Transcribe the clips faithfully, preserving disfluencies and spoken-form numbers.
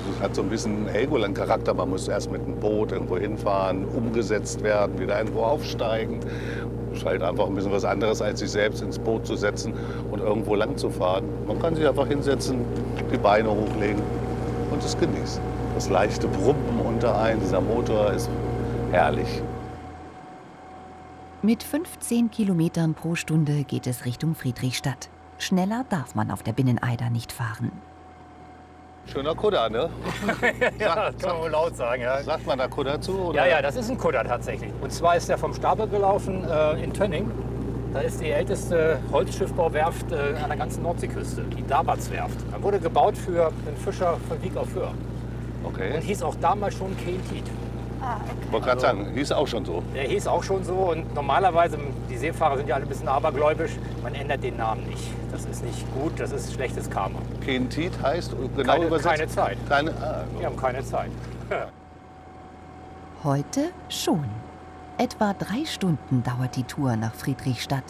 Das hat so ein bisschen Helgoland-Charakter. Man muss erst mit einem Boot irgendwo hinfahren, umgesetzt werden, wieder irgendwo aufsteigen. Das ist halt einfach ein bisschen was anderes, als sich selbst ins Boot zu setzen und irgendwo lang zu fahren. Man kann sich einfach hinsetzen, die Beine hochlegen und es genießen. Das leichte Brummen unter einem, dieser Motor ist herrlich. Mit fünfzehn Kilometern pro Stunde geht es Richtung Friedrichstadt. Schneller darf man auf der Binneneider nicht fahren. Schöner Kudder, ne? Ja, das kann man wohl laut sagen. Ja. Sagt man da Kudder zu? Oder? Ja, ja, das ist ein Kudder tatsächlich. Und zwar ist der vom Stapel gelaufen äh, in Tönning. Da ist die älteste Holzschiffbauwerft äh, an der ganzen Nordseeküste, die Dabatswerft. Da wurde gebaut für den Fischer von Wiek auf Föhr. Okay. Und hieß auch damals schon Keentiet. Ah, okay. Ich wollte gerade sagen, hieß auch schon so. Der hieß auch schon so und normalerweise, die Seefahrer sind ja alle ein bisschen abergläubisch, man ändert den Namen nicht. Das ist nicht gut, das ist schlechtes Karma. Keentiet heißt genau Keine, übersetzt? keine Zeit. Keine, ah, Wir haben keine Zeit. Heute schon. Etwa drei Stunden dauert die Tour nach Friedrichstadt.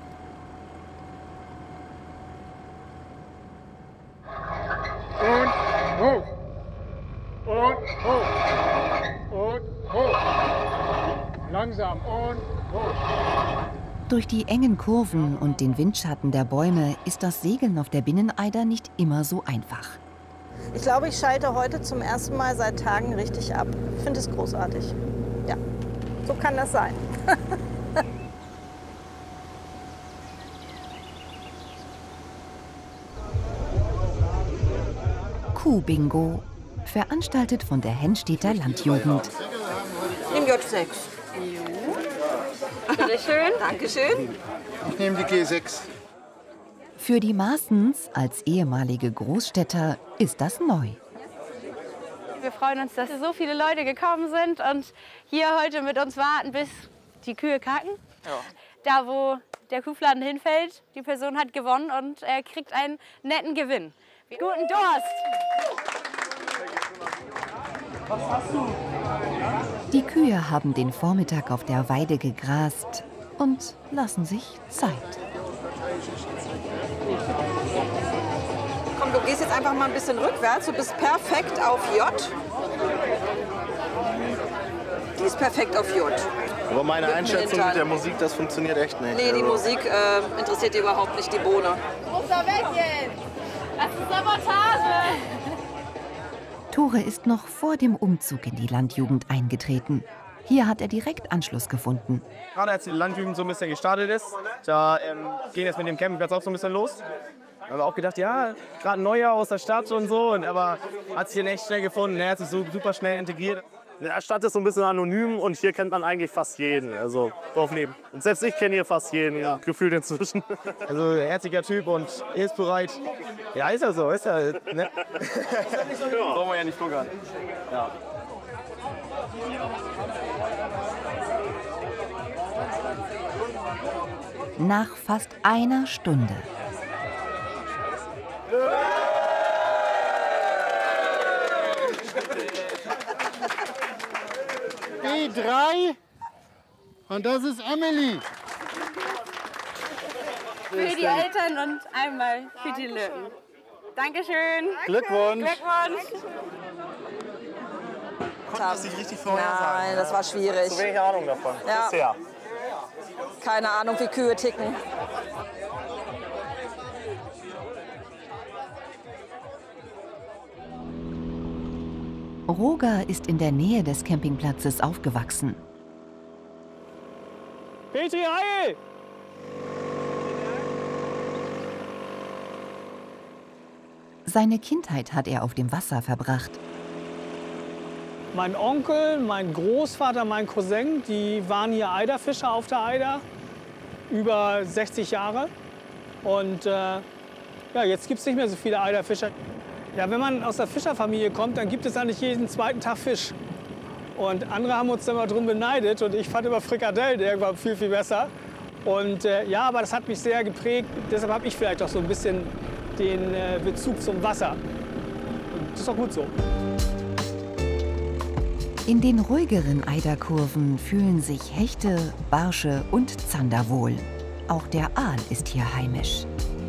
Und hoch. Und hoch. Und hoch. Langsam und hoch. Durch die engen Kurven und den Windschatten der Bäume ist das Segeln auf der Binneneider nicht immer so einfach. Ich glaube, ich schalte heute zum ersten Mal seit Tagen richtig ab. Ich finde es großartig. Ja, so kann das sein. Kuhbingo, veranstaltet von der Hennstädter Landjugend. Nimm J sechs. Bitteschön. Dankeschön. Ich nehme die G sechs. Für die Maaßens als ehemalige Großstädter ist das neu. Wir freuen uns, dass so viele Leute gekommen sind und hier heute mit uns warten, bis die Kühe kacken. Ja. Da, wo der Kuhfladen hinfällt, die Person hat gewonnen und er kriegt einen netten Gewinn. Guten Durst! Was hast du? Die Kühe haben den Vormittag auf der Weide gegrast und lassen sich Zeit. Komm, du gehst jetzt einfach mal ein bisschen rückwärts. Du bist perfekt auf J. Die ist perfekt auf J. Aber meine Mit dem Einschätzung Hintern. mit der Musik, das funktioniert echt nicht. Nee, die Also, Musik äh, interessiert dir überhaupt nicht, die Bohne. Muss da weg jetzt! Das ist Sabotage! Tore ist noch vor dem Umzug in die Landjugend eingetreten. Hier hat er direkt Anschluss gefunden. Gerade als die Landjugend so ein bisschen gestartet ist, da ähm, ging es mit dem Campingplatz auch so ein bisschen los. Da haben wir auch gedacht, ja, gerade ein Neujahr aus der Stadt und so, und, aber hat sich hier echt schnell gefunden. Er hat sich so super schnell integriert. die Stadt ist so ein bisschen anonym und hier kennt man eigentlich fast jeden. Also Dorfleben. Und selbst ich kenne hier fast jeden, ja, gefühlt inzwischen. Also herziger Typ und hilfsbereit. Ja, ist ja so, ist ja. Ne? Brauchen wir ja nicht flunkern. Ja. Nach fast einer Stunde. B drei und das ist Emily. Für die Eltern und einmal für die Löwen. Dankeschön. Glückwunsch. Glückwunsch. Konnte das nicht richtig vorhersagen? Nein, das war schwierig. Zu wenig Ahnung davon. Ja. Bisher. Keine Ahnung, wie Kühe ticken. Roger ist in der Nähe des Campingplatzes aufgewachsen. Petri, heil! Seine Kindheit hat er auf dem Wasser verbracht. Mein Onkel, mein Großvater, mein Cousin, die waren hier Eiderfischer auf der Eider. Über sechzig Jahre. Und äh, ja, jetzt gibt es nicht mehr so viele Eiderfischer. Ja, wenn man aus der Fischerfamilie kommt, dann gibt es eigentlich jeden zweiten Tag Fisch. Und andere haben uns dann mal drum beneidet und ich fand immer Frikadellen irgendwann viel, viel besser. Und äh, ja, aber das hat mich sehr geprägt. Deshalb habe ich vielleicht auch so ein bisschen den äh, Bezug zum Wasser. Und das ist auch gut so. In den ruhigeren Eiderkurven fühlen sich Hechte, Barsche und Zander wohl. Auch der Aal ist hier heimisch.